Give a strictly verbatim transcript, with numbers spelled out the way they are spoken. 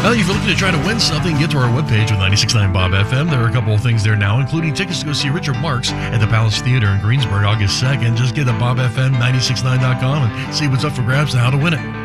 Well, if you're looking to try to win something, get to our webpage with ninety-six point nine Bob F M. There are a couple of things there now, including tickets to go see Richard Marx at the Palace Theater in Greensburg August second. Just get to bob f m nine six nine dot com and see what's up for grabs and how to win it.